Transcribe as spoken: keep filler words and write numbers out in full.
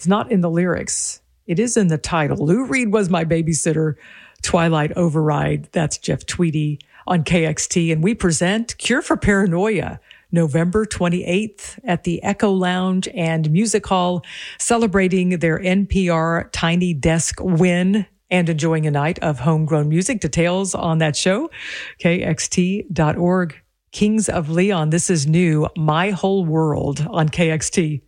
It's not in the lyrics. It is in the title. Lou Reed Was My Babysitter, Twilight Override. That's Jeff Tweedy on K X T. And we present Cure for Paranoia, November twenty-eighth at the Echo Lounge and Music Hall, celebrating their N P R Tiny Desk win and enjoying a night of homegrown music. Details on that show, K X T dot org. Kings of Leon, this is new, My Whole World on K X T.